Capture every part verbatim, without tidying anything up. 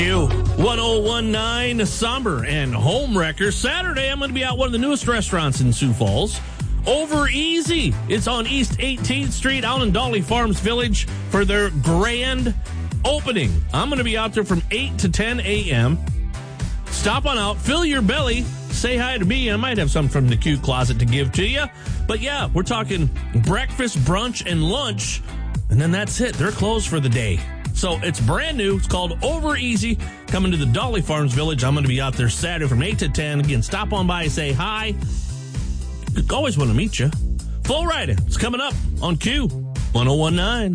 one oh one nine Somber and Home Wrecker. Saturday, I'm going to be at one of the newest restaurants in Sioux Falls, Over Easy. It's on East eighteenth Street out in Dolly Farms Village for their grand opening. I'm going to be out there from eight to ten a.m. Stop on out, fill your belly, say hi to me. I might have some from the Q Closet to give to you. But yeah, we're talking breakfast, brunch, and lunch, and then that's it. They're closed for the day. So it's brand new. It's called Over Easy, coming to the Dolly Farms Village. I'm going to be out there Saturday from eight to ten. Again, stop on by, say hi. Always want to meet you. Full Ride It's coming up on Q one oh one nine.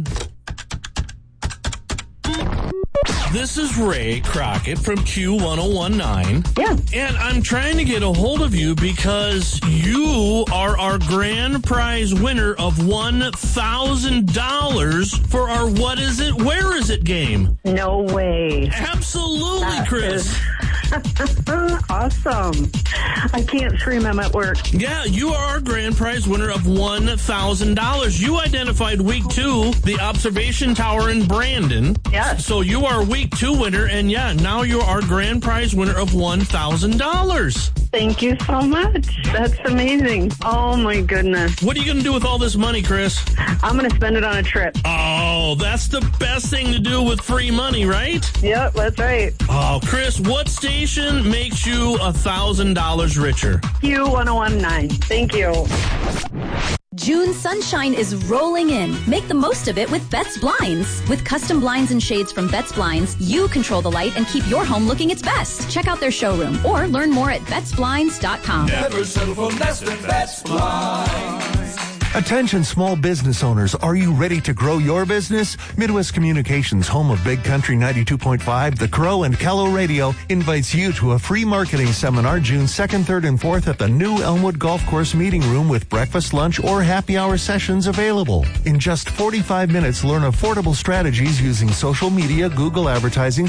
This is Ray Crockett from Q one oh one nine. Yeah. And I'm trying to get a hold of you because you are our grand prize winner of one thousand dollars for our What Is It, Where Is It game. No way. Absolutely, That Chris. is awesome. I can't scream. I'm at work. Yeah, you are our grand prize winner of one thousand dollars. You identified week two, the observation tower in Brandon. Yes. So you are week two winner, and yeah, now you're our grand prize winner of one thousand dollars. Thank you so much. That's amazing. Oh, my goodness. What are you going to do with all this money, Chris? I'm going to spend it on a trip. Oh, that's the best thing to do with free money, right? Yep, that's right. Oh, Chris, what station makes you one thousand dollars richer? Q one oh one nine. Thank you. June sunshine is rolling in. Make the most of it with Betts Blinds. With custom blinds and shades from Betts Blinds, you control the light and keep your home looking its best. Check out their showroom or learn more at betts blinds dot com. Never settle for less than Betts Blinds. Attention small business owners, are you ready to grow your business? Midwest Communications, home of Big Country ninety-two point five, The Crow, and Kello Radio, invites you to a free marketing seminar June second, third, and fourth at the new Elmwood Golf Course Meeting Room with breakfast, lunch, or happy hour sessions available. In just forty-five minutes, learn affordable strategies using social media, Google advertising,